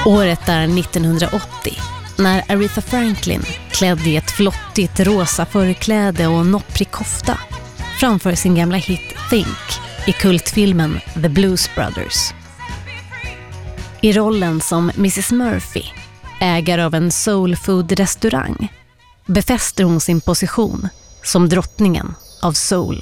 Året är 1980 när Aretha Franklin, klädd i ett flottigt rosa förkläde och nopprig kofta, framför sin gamla hit Think i kultfilmen The Blues Brothers. I rollen som Mrs. Murphy, ägare av en soulfood-restaurang, befäster hon sin position som drottningen av soul.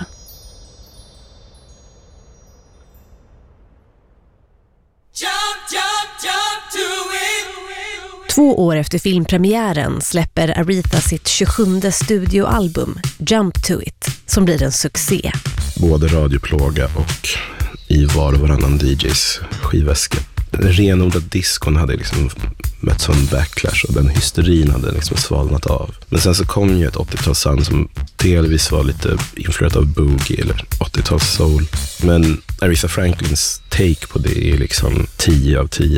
Jump, jump, jump to it. 2 år efter filmpremiären släpper Aretha sitt 27:e studioalbum Jump to it, som blir en succé. Både radioplåga och i var och varannan DJs skivväska. Renodlad diskon hade liksom mött sån backlash och den hysterin hade liksom svalnat av. Men sen så kom ju ett 80-talssound som delvis var lite influerat av boogie eller 80-tals soul. Men Aretha Franklins take på det är liksom 10 av 10.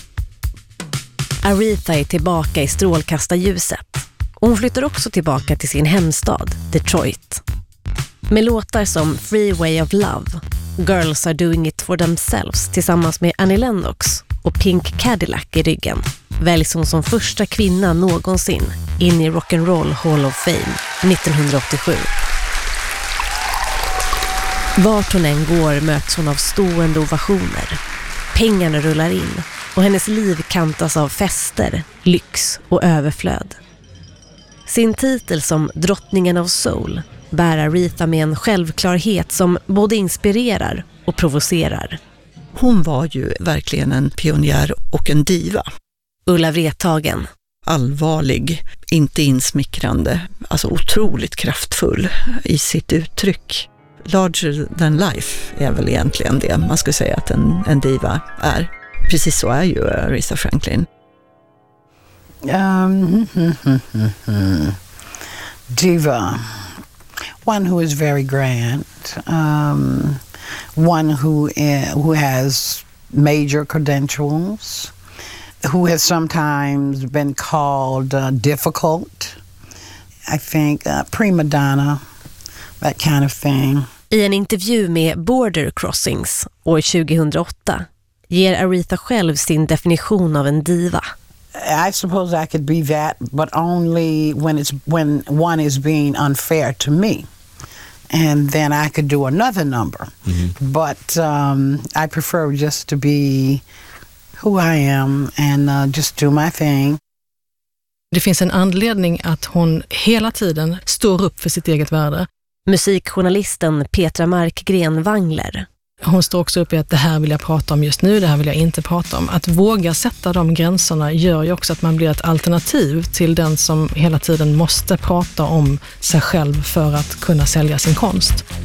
Aretha är tillbaka i strålkastarljuset. Hon flyttar också tillbaka till sin hemstad, Detroit. Med låtar som Freeway of Love, Girls Are Doing It For Themselves tillsammans med Annie Lennox och Pink Cadillac i ryggen väljs hon som första kvinna någonsin in i Rock'n'Roll Hall of Fame 1987. Vart hon än går möts hon av stående ovationer. Pengarna rullar in och hennes liv kantas av fester, lyx och överflöd. Sin titel som drottningen av soul bär Aretha med en självklarhet som både inspirerar och provocerar. Hon var ju verkligen en pionjär och en diva. Ulla Wrethagen. Allvarlig, inte insmickrande, alltså otroligt kraftfull i sitt uttryck. Larger than life är väl egentligen det man skulle säga att en diva är. Precis så är ju Aretha Franklin. Diva. One who is very grand. One who has major credentials. Who has sometimes been called difficult. I think prima donna. That kind of thing. I en intervju med Border Crossings år 2008 ger Aretha själv sin definition av en diva. I suppose I could be that, but only when one is being unfair to me. And then I could do another number. Mm-hmm. But I prefer just to be who I am and just do my thing. Det finns en anledning att hon hela tiden står upp för sitt eget värde. Musikjournalisten Petra Markgren Wangler. Hon står också upp i att det här vill jag prata om just nu, det här vill jag inte prata om. Att våga sätta de gränserna gör ju också att man blir ett alternativ till den som hela tiden måste prata om sig själv för att kunna sälja sin konst.